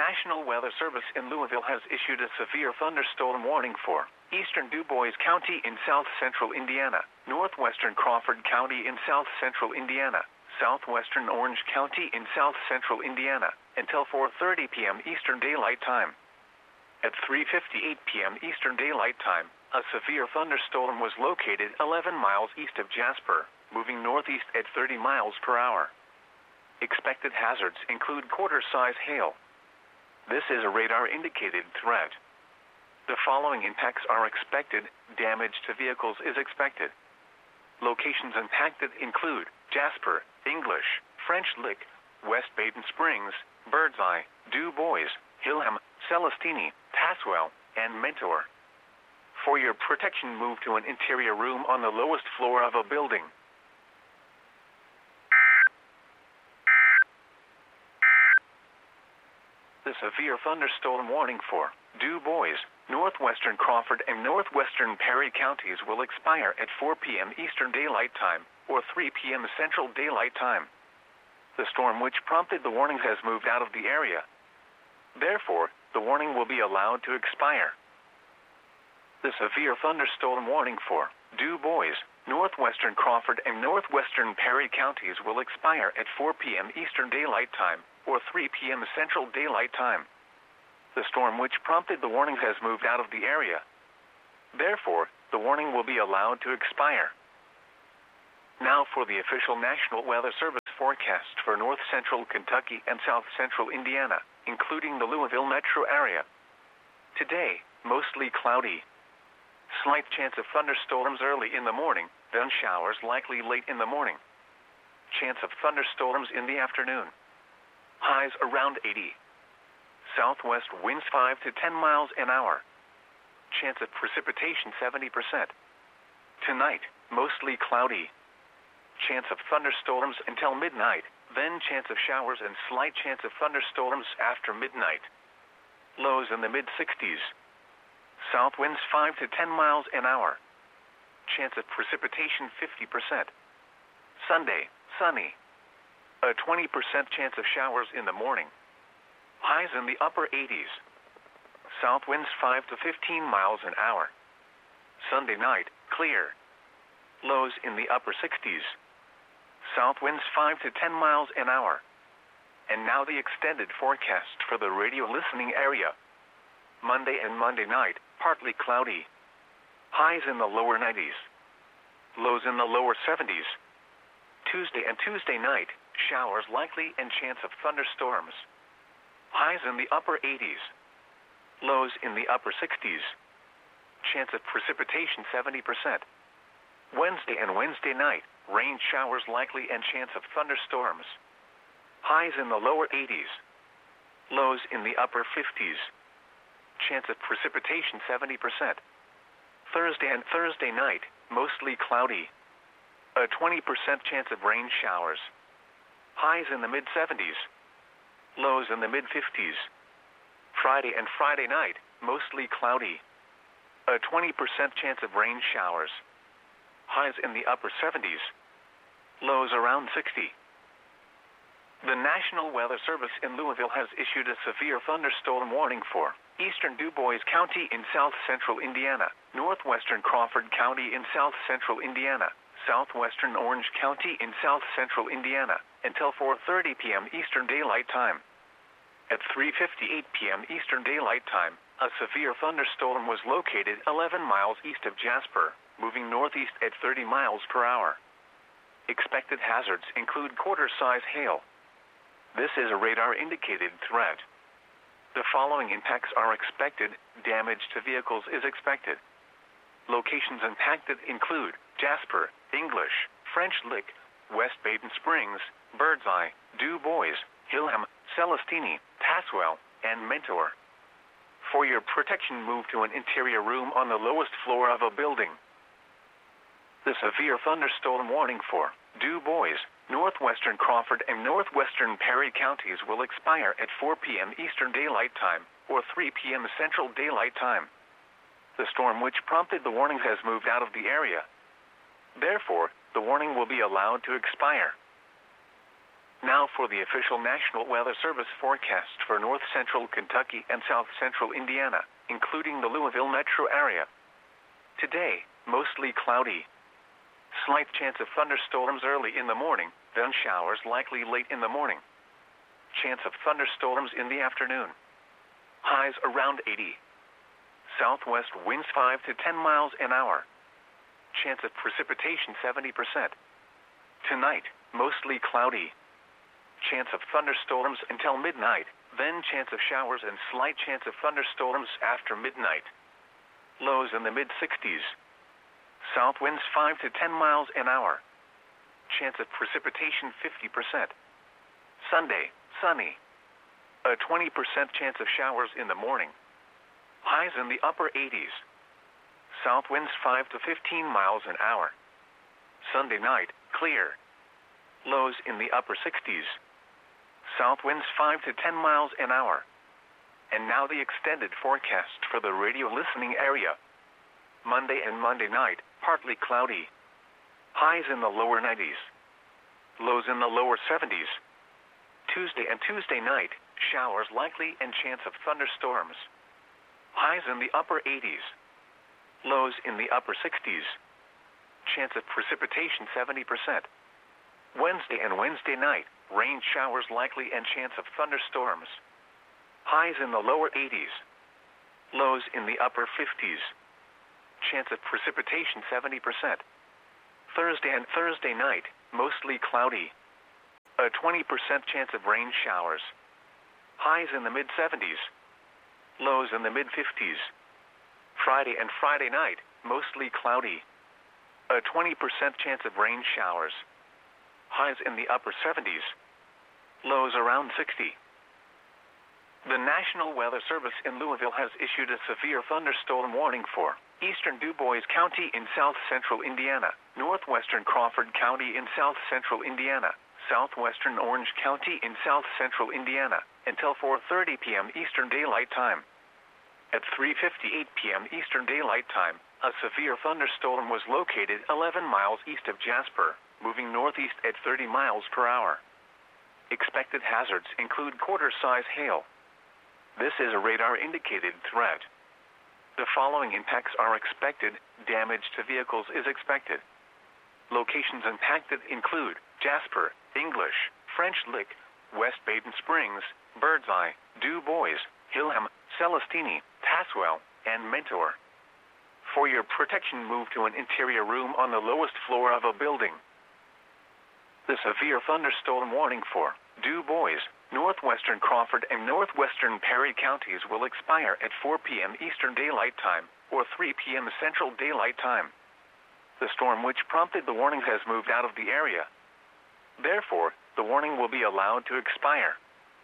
National Weather Service in Louisville has issued a severe thunderstorm warning for eastern Du Bois County in south-central Indiana, northwestern Crawford County in south-central Indiana, southwestern Orange County in south-central Indiana, until 4:30 p.m. Eastern Daylight Time. At 3:58 p.m. Eastern Daylight Time, a severe thunderstorm was located 11 miles east of Jasper, moving northeast at 30 miles per hour. Expected hazards include quarter-size hail. This is a radar-indicated threat. The following impacts are expected. Damage to vehicles is expected. Locations impacted include Jasper, English, French Lick, West Baden Springs, Birdseye, Du Bois, Hillham, Celestini, Tazewell, and Mentor. For your protection, move to an interior room on the lowest floor of a building. The severe thunderstorm warning for Du Bois, northwestern Crawford, and northwestern Perry counties will expire at 4 p.m. Eastern Daylight Time, or 3 p.m. Central Daylight Time. The storm which prompted the warning has moved out of the area. Therefore, the warning will be allowed to expire. The severe thunderstorm warning for Du Bois, northwestern Crawford, and northwestern Perry counties will expire at 4 p.m. Eastern Daylight Time, or 3 p.m. Central Daylight Time. The storm which prompted the warning has moved out of the area. Therefore, the warning will be allowed to expire. Now for the official National Weather Service forecast for north-central Kentucky and south-central Indiana, including the Louisville metro area. Today, mostly cloudy. Slight chance of thunderstorms early in the morning, then showers likely late in the morning. Chance of thunderstorms in the afternoon. Highs around 80. Southwest winds 5 to 10 miles an hour. Chance of precipitation 70%. Tonight, mostly cloudy. Chance of thunderstorms until midnight, then chance of showers and slight chance of thunderstorms after midnight. Lows in the mid-60s. South winds 5 to 10 miles an hour. Chance of precipitation 50%. Sunday, sunny. A 20% chance of showers in the morning. Highs in the upper 80s. South winds 5 to 15 miles an hour. Sunday night, clear. Lows in the upper 60s. South winds 5 to 10 miles an hour. And now the extended forecast for the radio listening area. Monday and Monday night, partly cloudy. Highs in the lower 90s. Lows in the lower 70s. Tuesday and Tuesday night, showers likely and chance of thunderstorms. Highs in the upper 80s. Lows in the upper 60s. Chance of precipitation 70%. Wednesday and Wednesday night, rain showers likely and chance of thunderstorms. Highs in the lower 80s. Lows in the upper 50s. Chance of precipitation 70%. Thursday and Thursday night, mostly cloudy. A 20% chance of rain showers. Highs in the mid-70s. Lows in the mid-50s. Friday and Friday night, mostly cloudy. A 20% chance of rain showers. Highs in the upper 70s. Lows around 60. The National Weather Service in Louisville has issued a severe thunderstorm warning for eastern Du Bois County in south-central Indiana, northwestern Crawford County in south-central Indiana, southwestern Orange County in south-central Indiana, until 4:30 p.m. Eastern Daylight Time. At 3:58 p.m. Eastern Daylight Time, a severe thunderstorm was located 11 miles east of Jasper, moving northeast at 30 miles per hour. Expected hazards include quarter-size hail. This is a radar-indicated threat. The following impacts are expected. Damage to vehicles is expected. Locations impacted include Jasper, English, French Lick, West Baden Springs, Birdseye, Du Bois, Hillham, Celestini, Tazewell, and Mentor. For your protection, move to an interior room on the lowest floor of a building. The severe thunderstorm warning for Du Bois, northwestern Crawford, and northwestern Perry counties will expire at 4 p.m. Eastern Daylight Time, or 3 p.m. Central Daylight Time. The storm which prompted the warning has moved out of the area. Therefore, the warning will be allowed to expire. Now for the official National Weather Service forecast for north central Kentucky and south central Indiana, including the Louisville metro area. Today, mostly cloudy. Slight chance of thunderstorms early in the morning, then showers likely late in the morning. Chance of thunderstorms in the afternoon. Highs around 80. Southwest winds 5 to 10 miles an hour. Chance of precipitation 70%. Tonight, mostly cloudy. Chance of thunderstorms until midnight, then chance of showers and slight chance of thunderstorms after midnight. Lows in the mid-60s. South winds 5 to 10 miles an hour. Chance of precipitation 50%. Sunday, sunny. A 20% chance of showers in the morning. Highs in the upper 80s. South winds 5 to 15 miles an hour. Sunday night, clear. Lows in the upper 60s. South winds 5 to 10 miles an hour. And now the extended forecast for the radio listening area. Monday and Monday night, partly cloudy. Highs in the lower 90s. Lows in the lower 70s. Tuesday and Tuesday night, showers likely and chance of thunderstorms. Highs in the upper 80s. Lows in the upper 60s. Chance of precipitation 70%. Wednesday and Wednesday night, rain showers likely and chance of thunderstorms. Highs in the lower 80s. Lows in the upper 50s. Chance of precipitation 70%. Thursday and Thursday night, mostly cloudy. A 20% chance of rain showers. Highs in the mid-70s. Lows in the mid-50s. Friday and Friday night, mostly cloudy. A 20% chance of rain showers. Highs in the upper 70s. Lows around 60. The National Weather Service in Louisville has issued a severe thunderstorm warning for eastern DuBois County in south central Indiana, northwestern Crawford County in south central Indiana, southwestern Orange County in south central Indiana, until 4:30 p.m. Eastern Daylight Time. At 3:58 p.m. Eastern Daylight Time, a severe thunderstorm was located 11 miles east of Jasper, moving northeast at 30 miles per hour. Expected hazards include quarter-size hail. This is a radar-indicated threat. The following impacts are expected. Damage to vehicles is expected. Locations impacted include Jasper, English, French Lick, West Baden Springs, Birdseye, DuBois, Hillham, Celestini, Tazewell, and Mentor. For your protection, move to an interior room on the lowest floor of a building. The severe thunderstorm warning for DuBois, northwestern Crawford, and northwestern Perry counties will expire at 4 p.m. Eastern Daylight Time, or 3 p.m. Central Daylight Time. The storm which prompted the warning has moved out of the area. Therefore, the warning will be allowed to expire.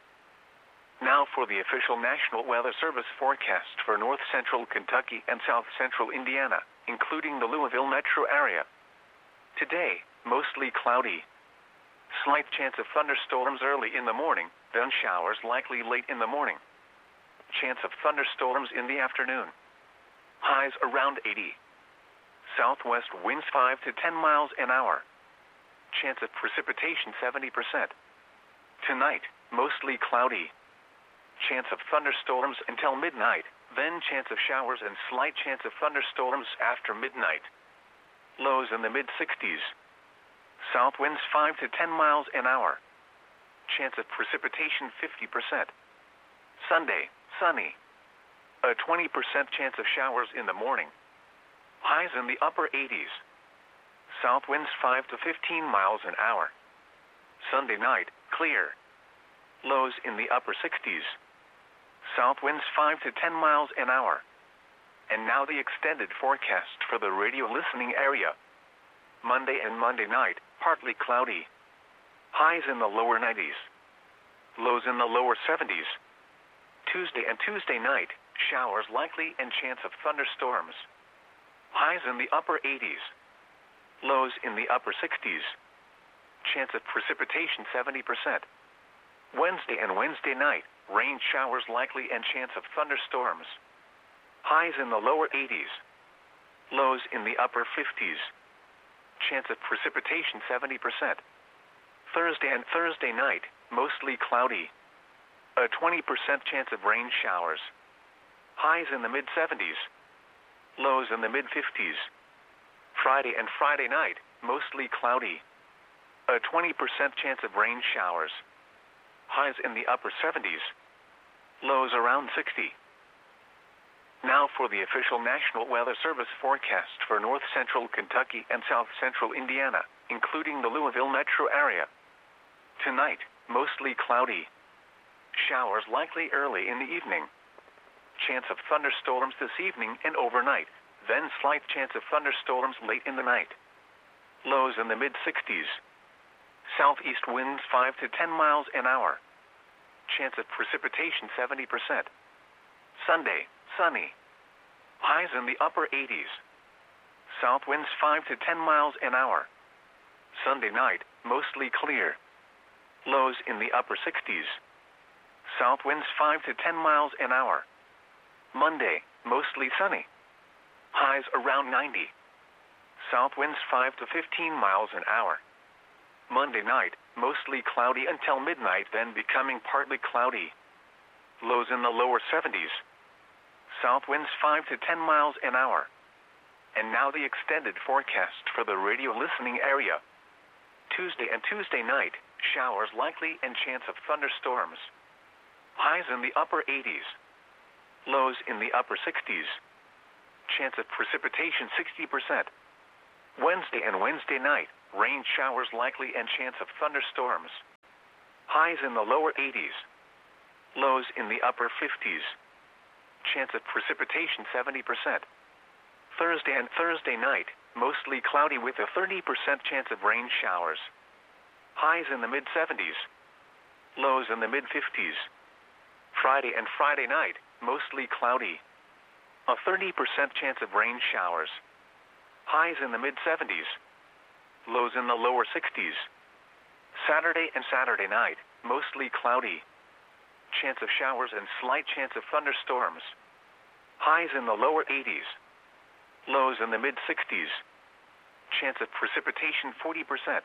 Now for the official National Weather Service forecast for north central Kentucky and south central Indiana, including the Louisville metro area. Today, mostly cloudy. Slight chance of thunderstorms early in the morning, then showers likely late in the morning. Chance of thunderstorms in the afternoon. Highs around 80. Southwest winds 5 to 10 miles an hour. Chance of precipitation 70%. Tonight, mostly cloudy. Chance of thunderstorms until midnight, then chance of showers and slight chance of thunderstorms after midnight. Lows in the mid-60s. South winds 5 to 10 miles an hour. Chance of precipitation 50%. Sunday, sunny. A 20% chance of showers in the morning. Highs in the upper 80s. South winds 5 to 15 miles an hour. Sunday night, clear. Lows in the upper 60s. South winds 5 to 10 miles an hour. And now the extended forecast for the radio listening area. Monday and Monday night, partly cloudy. Highs in the lower 90s. Lows in the lower 70s. Tuesday and Tuesday night, showers likely and chance of thunderstorms. Highs in the upper 80s. Lows in the upper 60s. Chance of precipitation 70%. Wednesday and Wednesday night, rain showers likely and chance of thunderstorms. Highs in the lower 80s. Lows in the upper 50s. Chance of precipitation 70%. Thursday and Thursday night, mostly cloudy. A 20% chance of rain showers. Highs in the mid-70s. Lows in the mid-50s. Friday and Friday night, mostly cloudy. A 20% chance of rain showers. Highs in the upper 70s. Lows around 60. Now for the official National Weather Service forecast for north central Kentucky and south central Indiana, including the Louisville metro area. Tonight, mostly cloudy. Showers likely early in the evening. Chance of thunderstorms this evening and overnight, then slight chance of thunderstorms late in the night. Lows in the mid-60s. Southeast winds 5 to 10 miles an hour. Chance of precipitation 70%. Sunday, sunny. Highs in the upper 80s. South winds 5 to 10 miles an hour. Sunday night, mostly clear. Lows in the upper 60s. South winds 5 to 10 miles an hour. Monday, mostly sunny. Highs around 90. South winds 5 to 15 miles an hour. Monday night, mostly cloudy until midnight, then becoming partly cloudy. Lows in the lower 70s. South winds 5 to 10 miles an hour. And now the extended forecast for the radio listening area. Tuesday and Tuesday night, showers likely and chance of thunderstorms. Highs in the upper 80s. Lows in the upper 60s. Chance of precipitation 60%. Wednesday and Wednesday night, rain showers likely and chance of thunderstorms. Highs in the lower 80s. Lows in the upper 50s. Chance of precipitation 70%. Thursday and Thursday night, mostly cloudy with a 30% chance of rain showers. Highs in the mid-70s. Lows in the mid-50s. Friday and Friday night, mostly cloudy. A 30% chance of rain showers. Highs in the mid-70s. Lows in the lower 60s. Saturday and Saturday night, mostly cloudy. Chance of showers and slight chance of thunderstorms. Highs in the lower 80s. Lows in the mid-60s. Chance of precipitation 40%.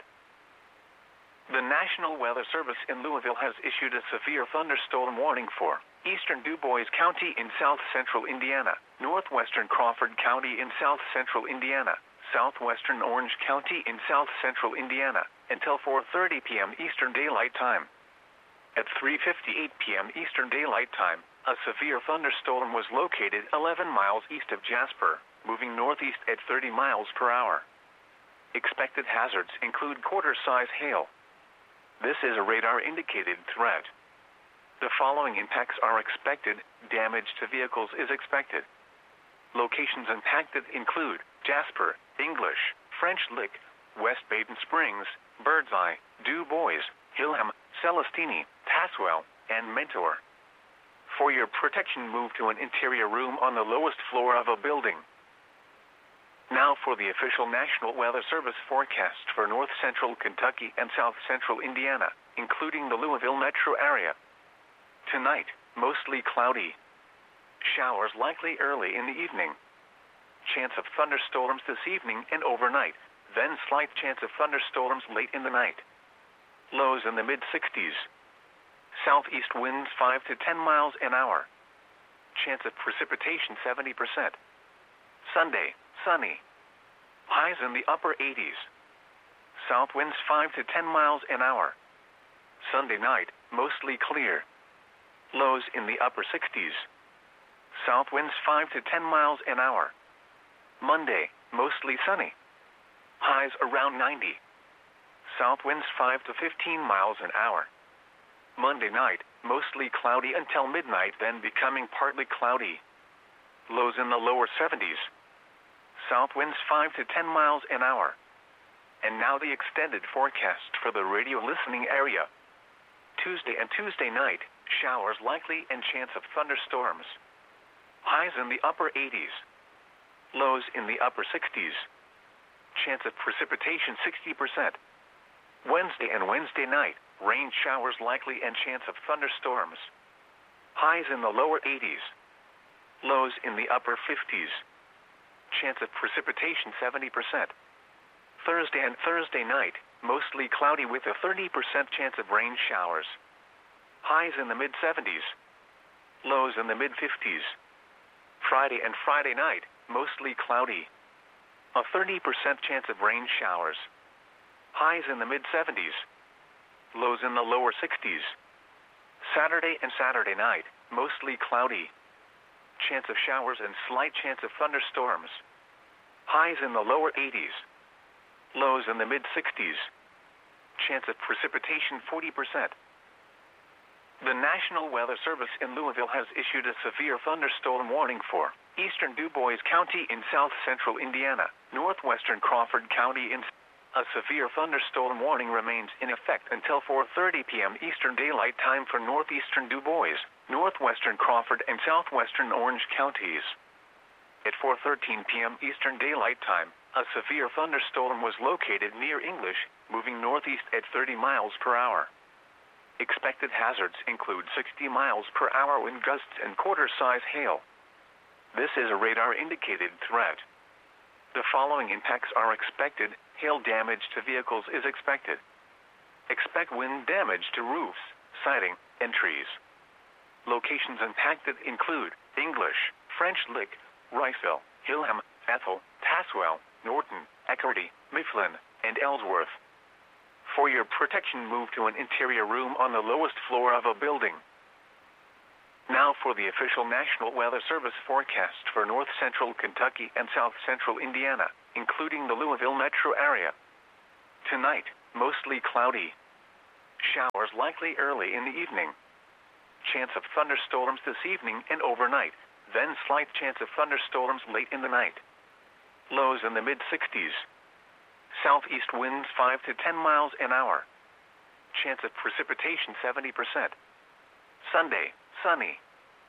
The National Weather Service in Louisville has issued a severe thunderstorm warning for eastern Du Bois County in south central Indiana, northwestern Crawford County in south central Indiana, southwestern Orange County in south central Indiana, until 4:30 p.m. Eastern Daylight Time. At 3:58 p.m. Eastern Daylight Time, a severe thunderstorm was located 11 miles east of Jasper, moving northeast at 30 miles per hour. Expected hazards include quarter-size hail. This is a radar-indicated threat. The following impacts are expected. Damage to vehicles is expected. Locations impacted include Jasper, English, French Lick, West Baden Springs, Birdseye, Du Bois, Hillham, Celestini, Tazewell, and Mentor. For your protection, move to an interior room on the lowest floor of a building. Now for the official National Weather Service forecast for north central Kentucky and south central Indiana, including the Louisville metro area. Tonight, mostly cloudy. Showers likely early in the evening. Chance of thunderstorms this evening and overnight, then slight chance of thunderstorms late in the night. Lows in the mid-60s. Southeast winds 5 to 10 miles an hour. Chance of precipitation 70%. Sunday, sunny. Highs in the upper 80s. South winds 5 to 10 miles an hour. Sunday night, mostly clear. Lows in the upper 60s. South winds 5 to 10 miles an hour. Monday, mostly sunny. Highs around 90. South winds 5 to 15 miles an hour. Monday night, mostly cloudy until midnight, then becoming partly cloudy. Lows in the lower 70s. South winds 5 to 10 miles an hour. And now the extended forecast for the radio listening area. Tuesday and Tuesday night, showers likely and chance of thunderstorms. Highs in the upper 80s. Lows in the upper 60s. Chance of precipitation 60%. Wednesday and Wednesday night, rain showers likely and chance of thunderstorms. Highs in the lower 80s. Lows in the upper 50s. Chance of precipitation 70%. Thursday and Thursday night, mostly cloudy with a 30% chance of rain showers. Highs in the mid-70s. Lows in the mid-50s. Friday and Friday night, mostly cloudy. A 30% chance of rain showers. Highs in the mid-70s. Lows in the lower 60s. Saturday and Saturday night, mostly cloudy. Chance of showers and slight chance of thunderstorms. Highs in the lower 80s. Lows in the mid-60s. Chance of precipitation 40%. The National Weather Service in Louisville has issued a severe thunderstorm warning for eastern DuBois County in south-central Indiana, northwestern Crawford County in. A severe thunderstorm warning remains in effect until 4:30 p.m. Eastern Daylight Time for northeastern DuBois, northwestern Crawford and southwestern Orange counties. At 4:13 p.m. Eastern Daylight Time, a severe thunderstorm was located near English, moving northeast at 30 miles per hour. Expected hazards include 60 miles per hour wind gusts and quarter-size hail. This is a radar-indicated threat. The following impacts are expected. Hail damage to vehicles is expected. Expect wind damage to roofs, siding, and trees. Locations impacted include English, French Lick, Riceville, Hillham, Ethel, Tazewell, Norton, Eckerty, Mifflin, and Ellsworth. For your protection, move to an interior room on the lowest floor of a building. Now for the official National Weather Service forecast for north-central Kentucky and south-central Indiana, including the Louisville metro area. Tonight, mostly cloudy. Showers likely early in the evening. Chance of thunderstorms this evening and overnight, then slight chance of thunderstorms late in the night. Lows in the mid-60s. Southeast winds 5 to 10 miles an hour. Chance of precipitation 70%. Sunday, sunny.